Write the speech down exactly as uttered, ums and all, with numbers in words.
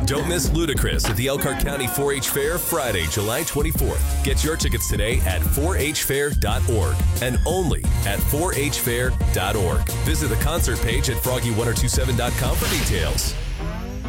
Don't miss Ludacris at the Elkhart County four H Fair Friday, July twenty-fourth. Get your tickets today at four h fair dot org and only at four h fair dot org. Visit the concert page at froggy ten twenty-seven dot com for details.